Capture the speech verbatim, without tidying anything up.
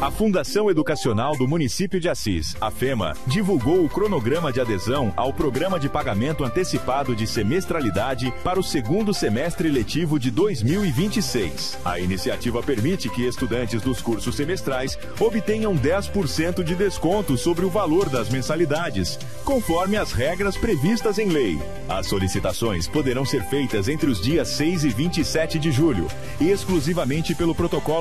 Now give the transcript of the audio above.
A Fundação Educacional do Município de Assis, a FEMA, divulgou o cronograma de adesão ao Programa de Pagamento Antecipado de Semestralidade para o segundo semestre letivo de dois mil e vinte e seis. A iniciativa permite que estudantes dos cursos semestrais obtenham dez por cento de desconto sobre o valor das mensalidades, conforme as regras previstas em lei. As solicitações poderão ser feitas entre os dias seis e vinte e sete de julho, exclusivamente pelo protocolo